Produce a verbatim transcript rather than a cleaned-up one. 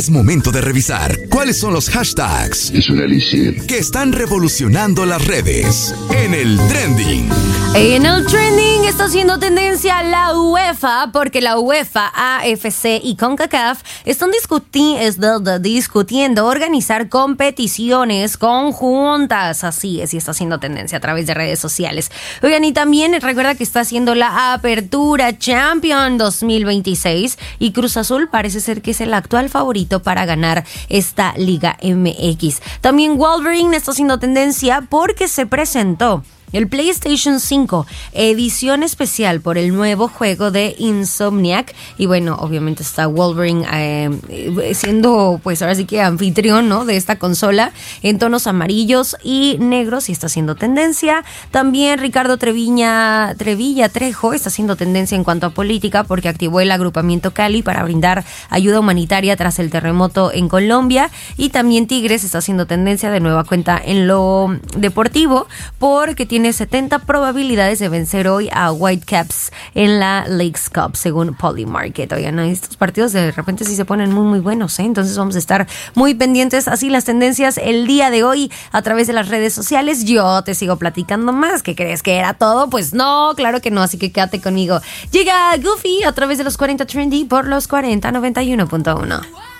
Es momento de revisar cuáles son los hashtags Es un elixir que están revolucionando las redes en el trending. En el trending está haciendo tendencia la UEFA, porque la UEFA, A F C y CONCACAF están discuti- es de- de- discutiendo organizar competiciones conjuntas. Así es, y está haciendo tendencia a través de redes sociales. Oigan, y también recuerda que está haciendo la Apertura Champion dos mil veintiséis y Cruz Azul parece ser que es el actual favorito para ganar esta Liga M X. También Wolverine está haciendo tendencia porque se presentó el PlayStation cinco, edición especial por el nuevo juego de Insomniac. Y bueno, obviamente está Wolverine eh, siendo, pues ahora sí que anfitrión, ¿no?, de esta consola en tonos amarillos y negros, y está haciendo tendencia. También Ricardo Treviña, Trevilla Trejo está haciendo tendencia en cuanto a política porque activó el agrupamiento Cali para brindar ayuda humanitaria tras el terremoto en Colombia. Y también Tigres está haciendo tendencia de nueva cuenta en lo deportivo porque tiene Tiene setenta probabilidades de vencer hoy a Whitecaps en la Leagues Cup, según Polymarket. Oigan, estos partidos de repente sí se ponen muy, muy buenos, ¿eh? Entonces vamos a estar muy pendientes. Así las tendencias el día de hoy a través de las redes sociales. Yo te sigo platicando más. ¿Qué crees que era todo? Pues no, claro que no, así que quédate conmigo. Llega Goofy a través de los cuarenta Trendy por los cuarenta noventa y uno punto uno.